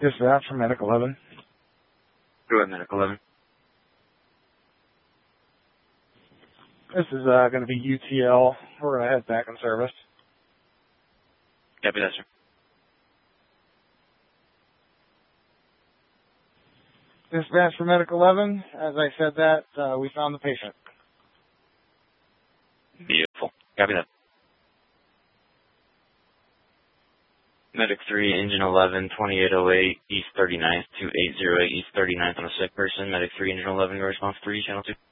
Dispatch from Medic 11. Go ahead, Medic 11. This is going to be UTL. We're going to head back in service. Copy that, sir. Dispatch from Medic 11. As I said that, we found the patient. Beautiful. Copy that. Medic 3, Engine 11, 2808, East 39th, 2808, East 39th on a sick person. Medic 3, Engine 11, your response 3, Channel 2.